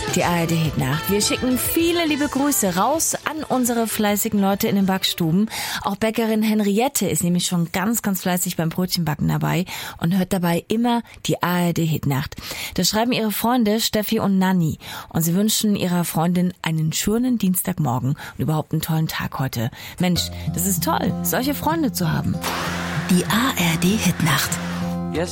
Die ARD-Hitnacht. Wir schicken viele liebe Grüße raus an unsere fleißigen Leute in den Backstuben. Auch Bäckerin Henriette ist nämlich schon ganz, ganz fleißig beim Brötchenbacken dabei und hört dabei immer die ARD-Hitnacht. Das schreiben ihre Freunde Steffi und Nanni. Und sie wünschen ihrer Freundin einen schönen Dienstagmorgen und überhaupt einen tollen Tag heute. Mensch, das ist toll, solche Freunde zu haben. Die ARD-Hitnacht.